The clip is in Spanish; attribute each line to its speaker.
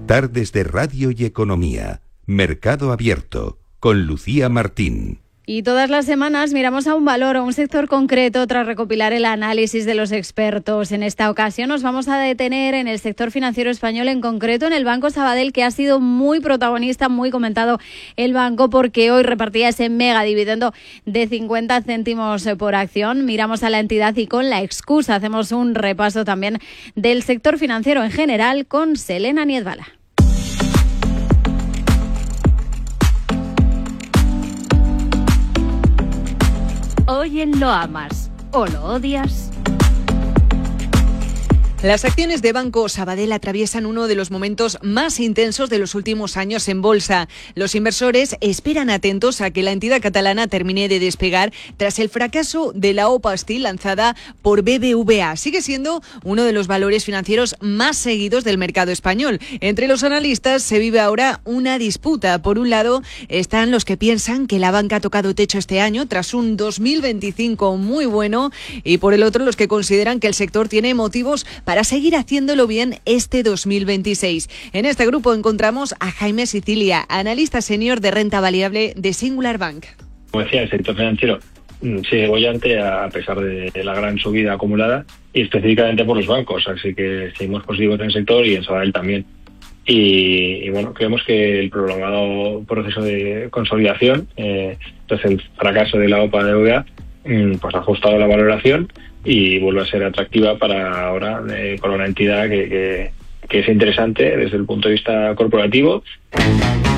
Speaker 1: Tardes de Radio y Economía. Mercado Abierto. Con Lucía Martín.
Speaker 2: Y todas las semanas miramos a un valor o un sector concreto tras recopilar el análisis de los expertos. En esta ocasión nos vamos a detener en el sector financiero español, en concreto en el Banco Sabadell, que ha sido muy protagonista, muy comentado el banco, porque hoy repartía ese mega dividendo de 50 céntimos por acción. Miramos a la entidad y con la excusa hacemos un repaso también del sector financiero en general con Selena Niedbala.
Speaker 3: Hoy en Lo Amas o Lo Odias.
Speaker 4: Las acciones de Banco Sabadell atraviesan uno de los momentos más intensos de los últimos años en bolsa. Los inversores esperan atentos a que la entidad catalana termine de despegar tras el fracaso de la OPA Steel lanzada por BBVA. Sigue siendo uno de los valores financieros más seguidos del mercado español. Entre los analistas se vive ahora una disputa. Por un lado están los que piensan que la banca ha tocado techo este año tras un 2025 muy bueno, y por el otro los que consideran que el sector tiene motivos para seguir haciéndolo bien este 2026. En este grupo encontramos a Jaime Sicilia, analista senior de renta variable de Singular Bank.
Speaker 5: Como decía, el sector financiero sigue bollante a pesar de la gran subida acumulada, y específicamente por los bancos, así que seguimos positivos en el sector y en Sabadell también. Y bueno, creemos que el prolongado proceso de consolidación, tras el fracaso de la OPA de BBVA, pues ha ajustado la valoración y vuelve a ser atractiva para ahora con una entidad que es interesante desde el punto de vista corporativo.